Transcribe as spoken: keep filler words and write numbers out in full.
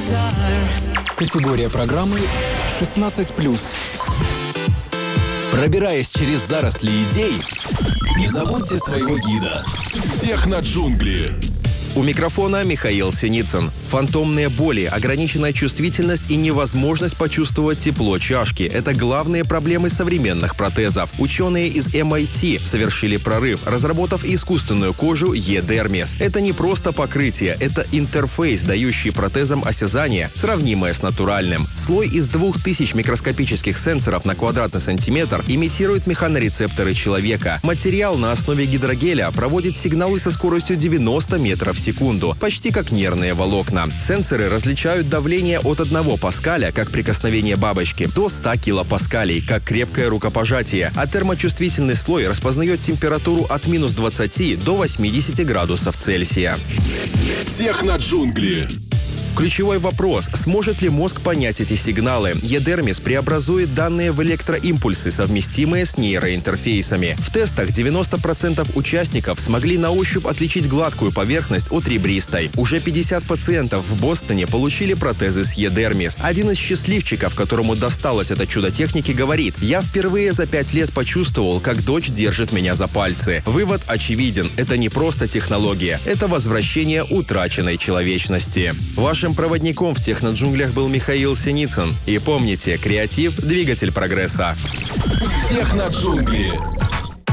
Категория программы шестнадцать плюс. Пробираясь через заросли идей, не забудьте своего гида. Техноджунгли. У микрофона Михаил Синицын. Фантомные боли, ограниченная чувствительность и невозможность почувствовать тепло чашки – это главные проблемы современных протезов. Ученые из эм ай ти совершили прорыв, разработав искусственную кожу E-Dermis. Это не просто покрытие, это интерфейс, дающий протезам осязание, сравнимое с натуральным. Слой из двух тысяч микроскопических сенсоров на квадратный сантиметр имитирует механорецепторы человека. Материал на основе гидрогеля проводит сигналы со скоростью девяносто метров в секунду, почти как нервные волокна. Сенсоры различают давление от одного паскаля, как прикосновение бабочки, до ста килопаскалей, как крепкое рукопожатие, а термочувствительный слой распознает температуру от минус двадцати до восьмидесяти градусов Цельсия. Техноджунгли. Ключевой вопрос – сможет ли мозг понять эти сигналы? E-Dermis преобразует данные в электроимпульсы, совместимые с нейроинтерфейсами. В тестах девяносто процентов участников смогли на ощупь отличить гладкую поверхность от ребристой. Уже пятьдесят пациентов в Бостоне получили протезы с E-Dermis. Один из счастливчиков, которому досталось это чудо техники, говорит: «Я впервые за пять лет почувствовал, как дочь держит меня за пальцы». Вывод очевиден – это не просто технология, это возвращение утраченной человечности. Вашим проводником в техноджунглях был Михаил Синицын. И помните, креатив – двигатель прогресса. Техноджунгли.